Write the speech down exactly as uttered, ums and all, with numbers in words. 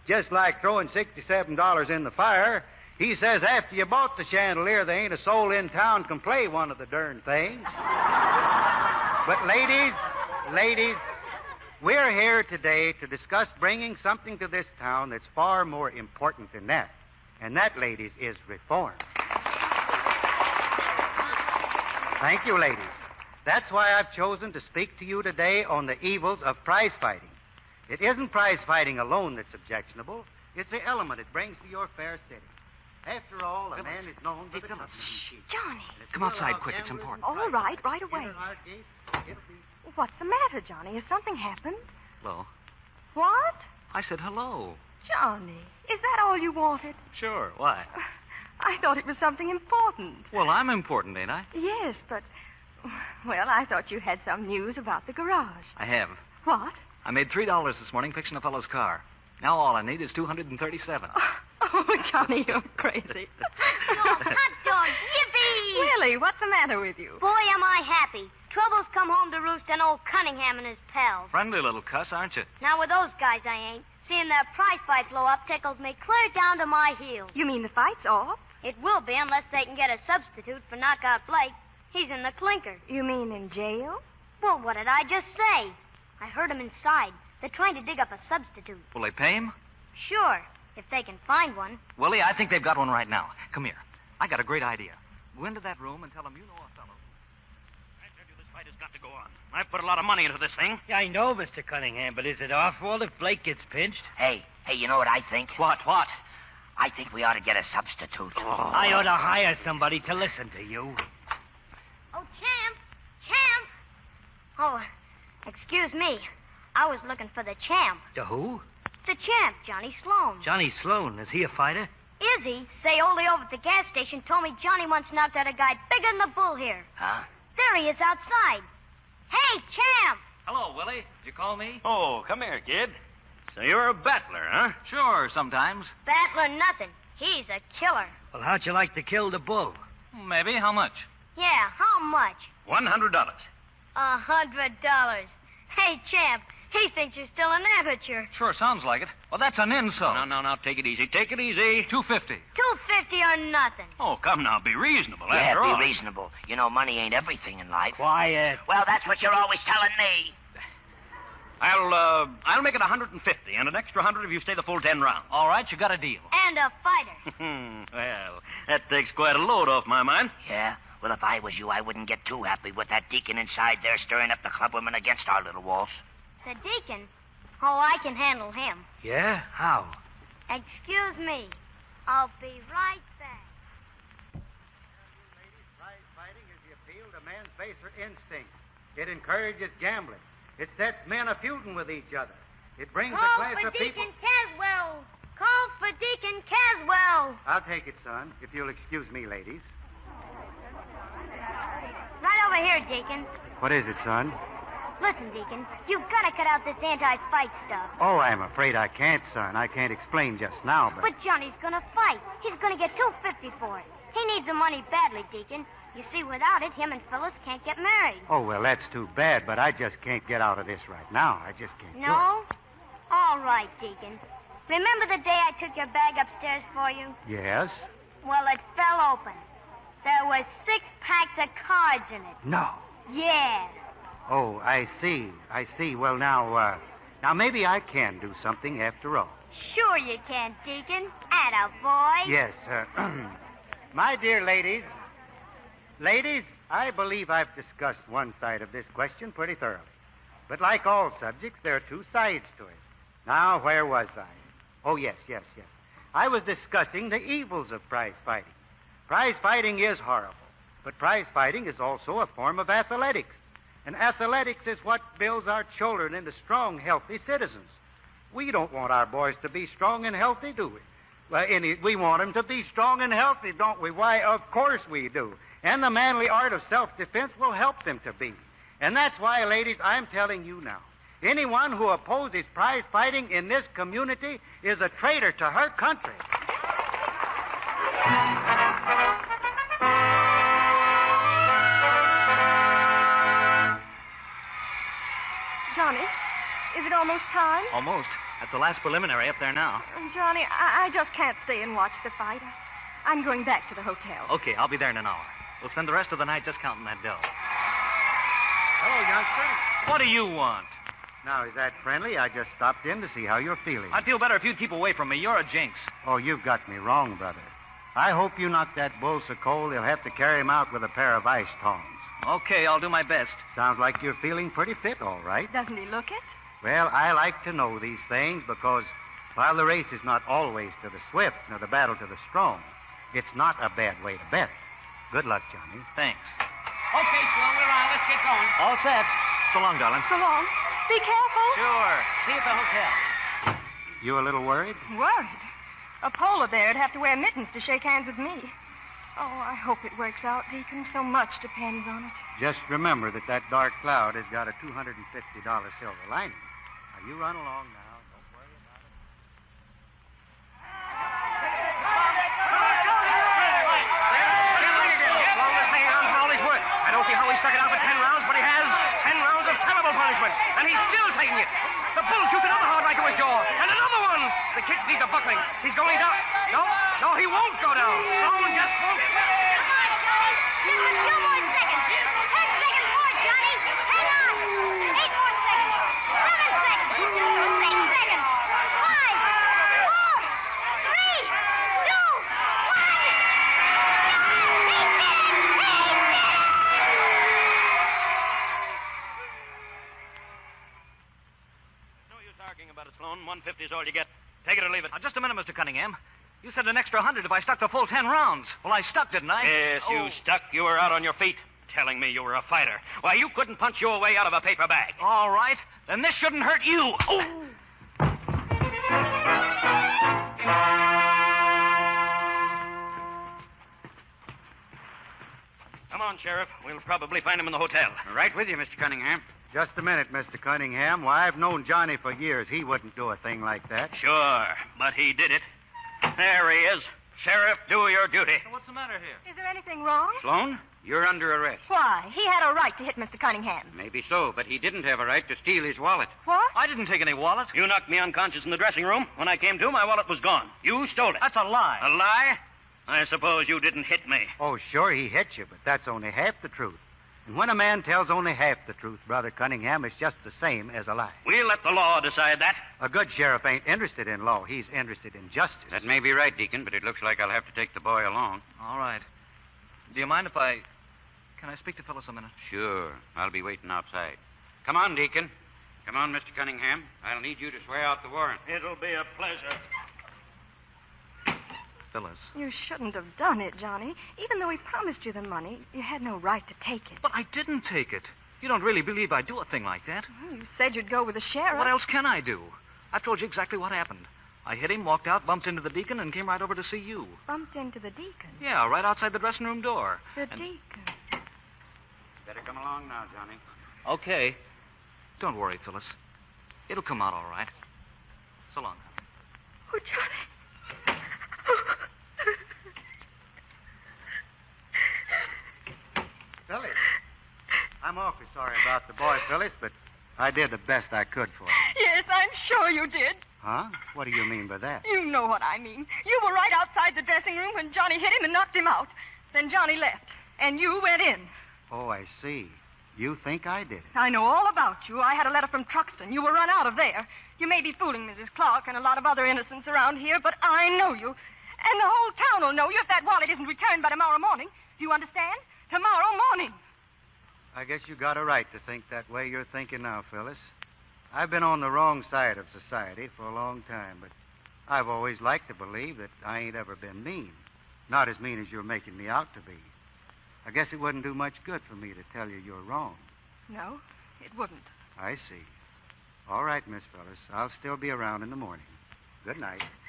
just like throwing sixty-seven dollars in the fire. He says after you bought the chandelier, there ain't a soul in town can play one of the darn things. But ladies, ladies, we're here today to discuss bringing something to this town that's far more important than that. And that, ladies, is reform. Thank you, ladies. That's why I've chosen to speak to you today on the evils of prize fighting. It isn't prize fighting alone that's objectionable. It's the element it brings to your fair city. After all, a man is known for the company he keeps. Johnny. Come outside quick. It's important. All right, right away. What's the matter, Johnny? Has something happened? Hello. What? I said hello. Johnny, is that all you wanted? Sure. Why? I thought it was something important. Well, I'm important, ain't I? Yes, but... Well, I thought you had some news about the garage. I have. What? I made three dollars this morning fixing a fellow's car. Now all I need is two hundred thirty-seven. Oh, Johnny, you're crazy. Hot dog, yippee! Willie, what's the matter with you? Boy, am I happy. Trouble's come home to roost on old Cunningham and his pals. Friendly little cuss, aren't you? Now, with those guys, I ain't. Seeing that prize fight blow up tickles me clear down to my heels. You mean the fight's off? It will be unless they can get a substitute for Knockout Blake. He's in the clinker. You mean in jail? Well, what did I just say? I heard him inside. They're trying to dig up a substitute. Will they pay him? Sure, if they can find one. Willie, I think they've got one right now. Come here. I got a great idea. Go into that room and tell them you know a fellow. I tell you, this fight has got to go on. I've put a lot of money into this thing. Yeah, I know, Mister Cunningham, but is it our fault if Blake gets pinched? Hey, hey, you know what I think? What, what? I think we ought to get a substitute. Oh. I ought to hire somebody to listen to you. Oh, Champ! Champ! Oh, excuse me. I was looking for the champ. The who? The champ, Johnny Sloan. Johnny Sloan. Is he a fighter? Is he? Say, Ole over at the gas station told me Johnny once knocked out a guy bigger than the bull here. Huh? There he is outside. Hey, champ! Hello, Willie. Did you call me? Oh, come here, kid. So you're a battler, huh? Sure, sometimes. Battler nothing. He's a killer. Well, how'd you like to kill the bull? Maybe. How much? Yeah, how much? One hundred dollars. A hundred dollars. Hey, champ, he thinks you're still an amateur. Sure, sounds like it. Well, that's an insult. No, no, no. Take it easy. Take it easy. Two fifty. Two fifty or nothing. Oh, come now. Be reasonable. Yeah, after be all. reasonable. You know, money ain't everything in life. Quiet. Well, that's what you're always telling me. I'll, uh, I'll make it one hundred fifty, and an extra one hundred if you stay the full ten rounds. All right, you got a deal. And a fighter. Well, that takes quite a load off my mind. Yeah? Well, if I was you, I wouldn't get too happy with that deacon inside there stirring up the clubwomen against our little waltz. The deacon? Oh, I can handle him. Yeah? How? Excuse me. I'll be right back. Ladies, prize fighting is the appeal to man's baser instinct. It encourages gambling. It sets men a feuding with each other. It brings Call a class for of people... Deacon Caswell. Call for Deacon Caswell. I'll take it, son, if you'll excuse me, ladies. Right over here, Deacon. What is it, son? Listen, Deacon, you've got to cut out this anti-fight stuff. Oh, I'm afraid I can't, son. I can't explain just now, but... But Johnny's going to fight. He's going to get two fifty for it. He needs the money badly, Deacon. You see, without it, him and Phyllis can't get married. Oh, well, that's too bad, but I just can't get out of this right now. I just can't do it. No? All right, Deacon. Remember the day I took your bag upstairs for you? Yes? Well, it fell open. There were six packs of cards in it. No. Yeah. Oh, I see. I see. Well, now, uh, now maybe I can do something after all. Sure you can, Deacon. Atta boy. Yes, uh, my dear ladies, ladies, I believe I've discussed one side of this question pretty thoroughly. But like all subjects, there are two sides to it. Now, where was I? Oh, yes, yes, yes. I was discussing the evils of prize fighting. Prize fighting is horrible, but prize fighting is also a form of athletics. And athletics is what builds our children into strong, healthy citizens. We don't want our boys to be strong and healthy, do we? Well, any, we want them to be strong and healthy, don't we? Why, of course we do. And the manly art of self-defense will help them to be. And that's why, ladies, I'm telling you now, anyone who opposes prize fighting in this community is a traitor to her country. Johnny, is it all almost time? Almost. That's the last preliminary up there now. Johnny, I, I just can't stay and watch the fight. I'm going back to the hotel. Okay, I'll be there in an hour. We'll spend the rest of the night just counting that dough. Hello, youngster. What do you want? Now, is that friendly? I just stopped in to see how you're feeling. I'd feel better if you'd keep away from me. You're a jinx. Oh, you've got me wrong, brother. I hope you knock that bull so cold they'll have to carry him out with a pair of ice tongs. Okay, I'll do my best. Sounds like you're feeling pretty fit, all right. Doesn't he look it? Well, I like to know these things because while the race is not always to the swift nor the battle to the strong, it's not a bad way to bet. Good luck, Johnny. Thanks. Okay, Sloan, we're on. Let's get going. All set. So long, darling. So long. Be careful. Sure. See you at the hotel. You a little worried? Worried? A polar bear'd have to wear mittens to shake hands with me. Oh, I hope it works out, Deacon. So much depends on it. Just remember that that dark cloud has got a two hundred fifty dollars silver lining. Now, you run along now. Don't worry about it. Longest hanging on for all he's worth. I don't see how he stuck it out for ten rounds, but he has ten rounds of terrible punishment, and he's still taking it. The bull shoots another hard right to his jaw, and another one. The kid's knees are buckling. He's going down. No, no, he won't go down. Sloan just won't. Come on, Johnny. Just a few more seconds. Ten seconds more, Johnny. Hang on. Eight more seconds. Seven seconds. Six seconds. Five, four, three, two, one. He did it! He did it! No use arguing about it, Sloan. one fifty is all you get. Take it or leave it. Now, just a minute, Mister Cunningham. You said an extra hundred if I stuck the full ten rounds. Well, I stuck, didn't I? Yes, you Oh. stuck. You were out on your feet. Telling me you were a fighter. Why, you couldn't punch your way out of a paper bag. All right. Then this shouldn't hurt you. Oh. Come on, Sheriff. We'll probably find him in the hotel. Right with you, Mister Cunningham. Just a minute, Mister Cunningham. Why, I've known Johnny for years. He wouldn't do a thing like that. Sure, but he did it. There he is. Sheriff, do your duty. What's the matter here? Is there anything wrong? Sloan, you're under arrest. Why? He had a right to hit Mister Cunningham. Maybe so, but he didn't have a right to steal his wallet. What? I didn't take any wallet. You knocked me unconscious in the dressing room. When I came to, my wallet was gone. You stole it. That's a lie. A lie? I suppose you didn't hit me. Oh, sure, he hit you, but that's only half the truth. And when a man tells only half the truth, Brother Cunningham, it's just the same as a lie. We'll let the law decide that. A good sheriff ain't interested in law. He's interested in justice. That may be right, Deacon, but it looks like I'll have to take the boy along. All right. Do you mind if I... Can I speak to Phyllis a minute? Sure. I'll be waiting outside. Come on, Deacon. Come on, Mister Cunningham. I'll need you to swear out the warrant. It'll be a pleasure. Phyllis. You shouldn't have done it, Johnny. Even though he promised you the money, you had no right to take it. But I didn't take it. You don't really believe I'd do a thing like that? Well, you said you'd go with the sheriff. What else can I do? I've told you exactly what happened. I hit him, walked out, bumped into the deacon, and came right over to see you. Bumped into the deacon. Yeah, right outside the dressing room door. The And- deacon. Better come along now, Johnny. Okay. Don't worry, Phyllis. It'll come out all right. So long. Oh, Johnny. Phyllis, I'm awfully sorry about the boy, Phyllis, but I did the best I could for him. Yes, I'm sure you did. Huh? What do you mean by that? You know what I mean. You were right outside the dressing room when Johnny hit him and knocked him out. Then Johnny left, and you went in. Oh, I see. You think I did it? I know all about you. I had a letter from Truxton. You were run out of there. You may be fooling Missus Clark and a lot of other innocents around here, but I know you. And the whole town will know you if that wallet isn't returned by tomorrow morning. Do you understand? Tomorrow morning. I guess you got a right to think that way you're thinking now, Phyllis. I've been on the wrong side of society for a long time, but I've always liked to believe that I ain't ever been mean. Not as mean as you're making me out to be. I guess it wouldn't do much good for me to tell you you're wrong. No, it wouldn't. I see. All right, Miss Phyllis. I'll still be around in the morning. Good night.